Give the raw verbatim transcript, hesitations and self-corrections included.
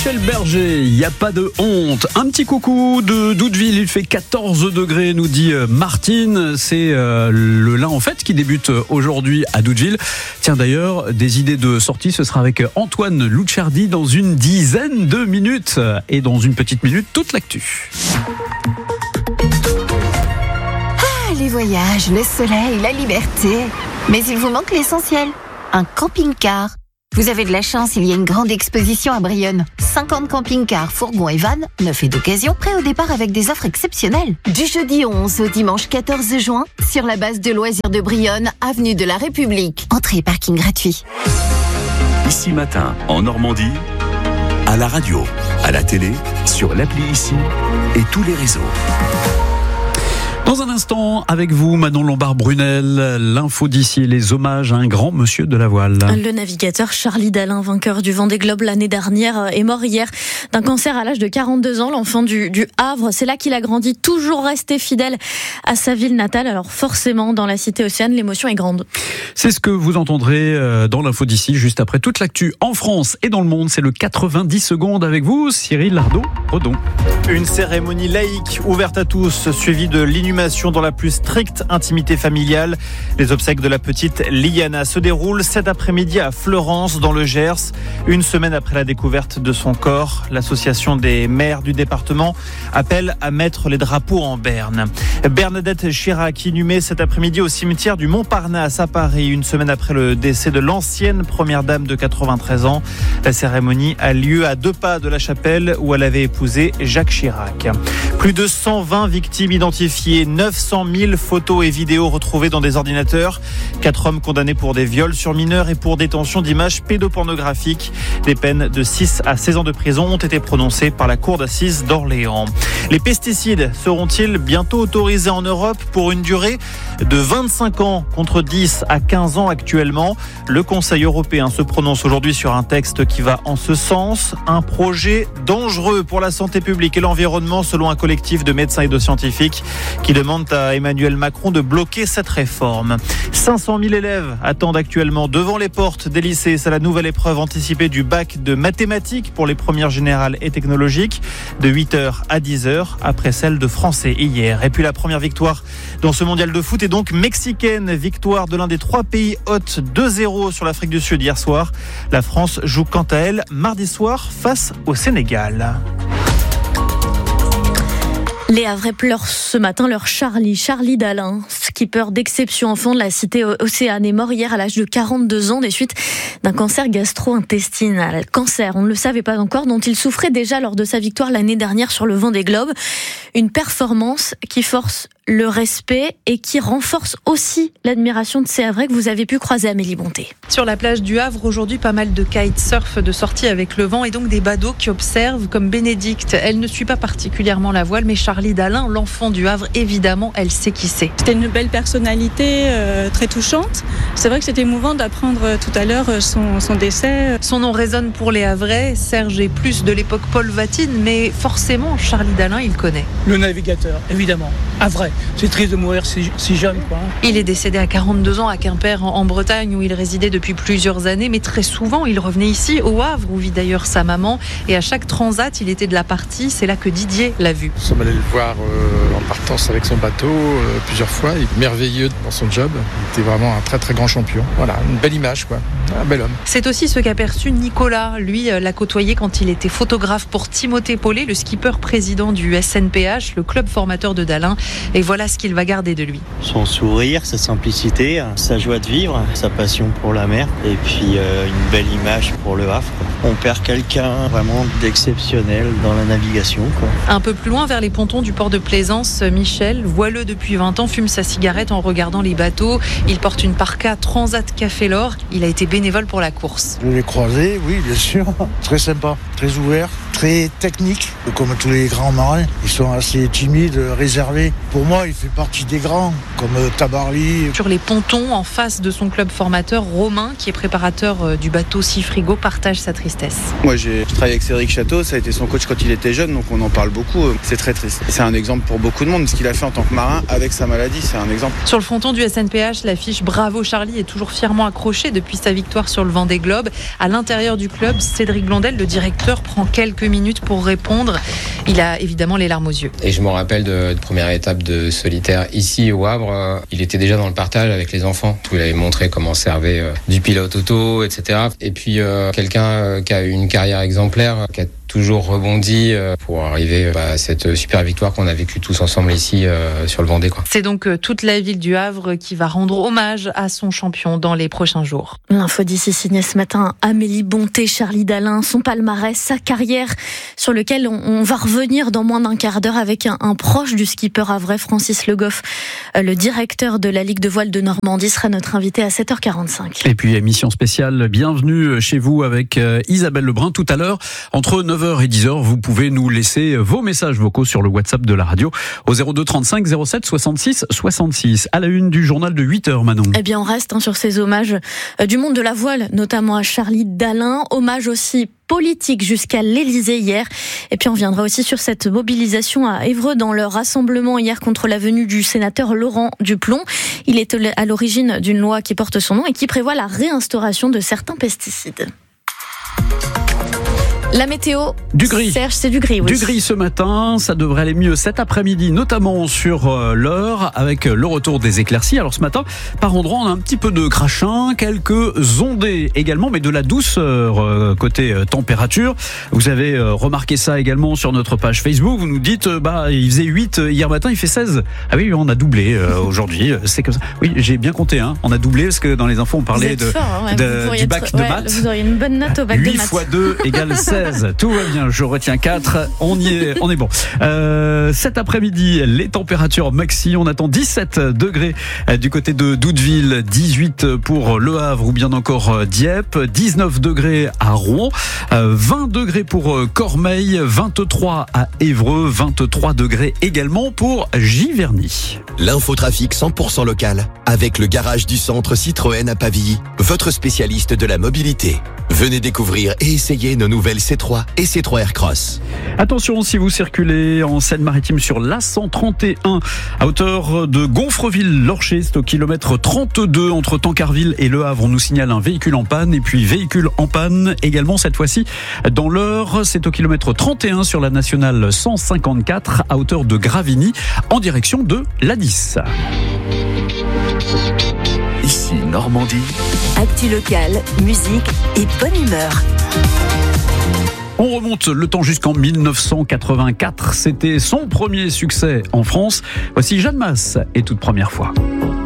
Michel Berger, il n'y a pas de honte. Un petit coucou de Doudeville, il fait quatorze degrés, nous dit Martine. C'est euh, le Lin en fête qui débute aujourd'hui à Doudeville. Tiens d'ailleurs, des idées de sortie, ce sera avec Antoine Luchardi dans une dizaine de minutes. Et dans une petite minute, toute l'actu. Ah, les voyages, le soleil, la liberté. Mais il vous manque l'essentiel, un camping-car. Vous avez de la chance, il y a une grande exposition à Brionne. cinquante camping-cars, fourgons et vannes, neufs et d'occasion, prêts au départ avec des offres exceptionnelles. Du jeudi onze au dimanche quatorze juin, sur la base de loisirs de Brionne, avenue de la République. Entrée et parking gratuit. Ici Matin, en Normandie, à la radio, à la télé, sur l'appli Ici et tous les réseaux. Dans un instant, avec vous, Manon Lombard-Brunel, l'info d'ici et les hommages à un grand monsieur de la voile. Le navigateur Charlie Dalin, vainqueur du Vendée Globe l'année dernière, est mort hier d'un cancer à l'âge de quarante-deux ans. L'enfant du, du Havre, c'est là qu'il a grandi, toujours resté fidèle à sa ville natale. Alors forcément, dans la cité océane, l'émotion est grande. C'est ce que vous entendrez dans l'info d'ici, juste après toute l'actu en France et dans le monde. C'est le quatre-vingt-dix secondes avec vous, Cyril Lardot-Redon. Une cérémonie laïque ouverte à tous, suivie de l'inhumation dans la plus stricte intimité familiale. Les obsèques de la petite Liana se déroulent cet après-midi à Fleurance, dans le Gers. Une semaine après la découverte de son corps, l'association des maires du département appelle à mettre les drapeaux en berne. Bernadette Chirac, inhumée cet après-midi au cimetière du Montparnasse à Paris, une semaine après le décès de l'ancienne première dame de quatre-vingt-treize ans. La cérémonie a lieu à deux pas de la chapelle où elle avait épousé Jacques Chirac. Plus de cent vingt victimes identifiées, neuf cent mille photos et vidéos retrouvées dans des ordinateurs. Quatre hommes condamnés pour des viols sur mineurs et pour détention d'images pédopornographiques. Des peines de six à seize ans de prison ont été prononcées par la cour d'assises d'Orléans. Les pesticides seront-ils bientôt autorisés en Europe pour une durée de vingt-cinq ans contre dix à quinze ans actuellement? Le Conseil européen se prononce aujourd'hui sur un texte qui va en ce sens. Un projet dangereux pour la santé publique et l'environnement selon un collectif de médecins et de scientifiques qui demandent à Emmanuel Macron de bloquer cette réforme. cinq cent mille élèves attendent actuellement devant les portes des lycées. C'est la nouvelle épreuve anticipée du bac de mathématiques pour les premières générales et technologiques de huit heures à dix heures après celle de français hier. Et puis la première victoire dans ce mondial de foot est donc mexicaine. Victoire de l'un des trois pays hôtes deux zéro sur l'Afrique du Sud hier soir. La France joue quant à elle mardi soir face au Sénégal. Les Havrais pleurent ce matin leur Charlie, Charlie Dalin, skipper d'exception enfant de la cité océane, est mort hier à l'âge de quarante-deux ans des suites d'un cancer gastro-intestinal. Cancer, on ne le savait pas encore, dont il souffrait déjà lors de sa victoire l'année dernière sur le Vendée Globe. Une performance qui force le respect et qui renforce aussi l'admiration de ces Havrais que vous avez pu croiser, Amélie Bonté. Sur la plage du Havre, aujourd'hui, pas mal de kitesurf de sortie avec le vent et donc des badauds qui observent, comme Bénédicte. Elle ne suit pas particulièrement la voile, mais Charlie Dalin, l'enfant du Havre, évidemment, elle sait qui c'est. C'était une belle personnalité, euh, très touchante. C'est vrai que c'était émouvant d'apprendre euh, tout à l'heure euh, son, son décès. Son nom résonne pour les Havrais. Serge est plus de l'époque Paul Vatine, mais forcément, Charlie Dalin, il connaît. Le navigateur, évidemment. Havrais. C'est triste de mourir si, si jeune, quoi. Il est décédé à quarante-deux ans à Quimper, en, en Bretagne, où il résidait depuis plusieurs années, mais très souvent, il revenait ici, au Havre, où vit d'ailleurs sa maman. Et à chaque transat, il était de la partie. C'est là que Didier l'a vu. Nous sommes allés le voir euh, en partance avec son bateau euh, plusieurs fois. Il est merveilleux dans son job. Il était vraiment un très très grand champion. Voilà, une belle image, quoi. Un bel homme. C'est aussi ce qu'a perçu Nicolas. Lui l'a côtoyé quand il était photographe pour Timothée Paulet, le skipper président du S N P H, le club formateur de Dalin. Et voilà ce qu'il va garder de lui. Son sourire, sa simplicité, sa joie de vivre, sa passion pour la mer et puis euh, une belle image pour le Havre. On perd quelqu'un vraiment d'exceptionnel dans la navigation, quoi. Un peu plus loin, vers les pontons du port de Plaisance, Michel, voileux depuis vingt ans, fume sa cigarette en regardant les bateaux. Il porte une parka Transat Café L'Or. Il a été bénévole pour la course. Je l'ai croisé, oui, bien sûr. Très sympa, très ouvert, très très technique, comme tous les grands marins. Ils sont assez timides, réservés. Pour moi, il fait partie des grands, comme Tabarly. Sur les pontons, en face de son club formateur, Romain, qui est préparateur du bateau Seafrigo, partage sa tristesse. Moi, j'ai travaillé avec Cédric Château, ça a été son coach quand il était jeune, donc on en parle beaucoup. C'est très triste. C'est un exemple pour beaucoup de monde, ce qu'il a fait en tant que marin avec sa maladie, c'est un exemple. Sur le fronton du S N P H, l'affiche Bravo Charlie est toujours fièrement accrochée depuis sa victoire sur le Vendée Globe. À l'intérieur du club, Cédric Blondel, le directeur, prend quelques minutes pour répondre. Il a évidemment les larmes aux yeux. Et je me rappelle de, de première étape de solitaire ici au Havre. Euh, il était déjà dans le partage avec les enfants. Il avait montré comment servait euh, du pilote auto, et cetera. Et puis euh, quelqu'un euh, qui a eu une carrière exemplaire, qui a toujours rebondi euh, pour arriver bah, à cette super victoire qu'on a vécue tous ensemble ici euh, sur le Vendée, quoi. C'est donc euh, toute la ville du Havre qui va rendre hommage à son champion dans les prochains jours. L'info d'ici signée ce matin, Amélie Bonté, Charlie Dalin, son palmarès, sa carrière sur lequel on, on va revenir dans moins d'un quart d'heure avec un, un proche du skipper havrais, Francis Le Goff, euh, le directeur de la Ligue de voile de Normandie, sera notre invité à sept heures quarante-cinq. Et puis émission spéciale, bienvenue chez vous avec euh, Isabelle Lebrun tout à l'heure, entre neuf heures et dix heures, vous pouvez nous laisser vos messages vocaux sur le WhatsApp de la radio au zéro deux trente-cinq zéro sept soixante-six soixante-six. À la une du journal de huit heures, Manon. Eh bien, on reste hein, sur ces hommages euh, du monde de la voile, notamment à Charlie Dalin. Hommage aussi politique jusqu'à l'Élysée hier. Et puis on viendra aussi sur cette mobilisation à Évreux dans leur rassemblement hier contre la venue du sénateur Laurent Duplon. Il est à l'origine d'une loi qui porte son nom et qui prévoit la réinstauration de certains pesticides. La météo, du gris. Serge, c'est du gris, oui. Du gris ce matin, ça devrait aller mieux cet après-midi, notamment sur euh, l'heure, avec le retour des éclaircies. Alors ce matin, par endroits, on a un petit peu de crachin, quelques ondées également, mais de la douceur euh, côté euh, température. Vous avez euh, remarqué ça également sur notre page Facebook. Vous nous dites, euh, bah il faisait huit hier matin, il fait seize. Ah oui, on a doublé euh, aujourd'hui. C'est comme ça. Oui, j'ai bien compté. Hein. On a doublé parce que dans les infos, on parlait de, fort, hein, ouais, de du bac être, de ouais, maths. Vous auriez une bonne note au bac de maths. huit fois deux égale seize. Tout va bien, je retiens quatre, on y est, on est bon. Euh, cet après-midi, les températures maxi, on attend dix-sept degrés du côté de Doudeville, dix-huit pour Le Havre ou bien encore Dieppe, dix-neuf degrés à Rouen, vingt degrés pour Cormeilles, vingt-trois à Évreux, vingt-trois degrés également pour Giverny. L'infotrafic cent pour cent local avec le garage du centre Citroën à Pavilly, votre spécialiste de la mobilité. Venez découvrir et essayer nos nouvelles C trois et C trois Aircross. Attention si vous circulez en Seine-Maritime sur l'A cent trente et un à hauteur de Gonfreville-Lorcher, c'est au kilomètre trente-deux entre Tancarville et Le Havre. On nous signale un véhicule en panne et puis véhicule en panne également cette fois-ci dans l'Eure, c'est au kilomètre trente et un sur la nationale cent cinquante-quatre à hauteur de Gravigny en direction de l'A dix. Ici Normandie. Actu locale, musique et bonne humeur. On remonte le temps jusqu'en mille neuf cent quatre-vingt-quatre. C'était son premier succès en France. Voici Jeanne Masse et toute première fois.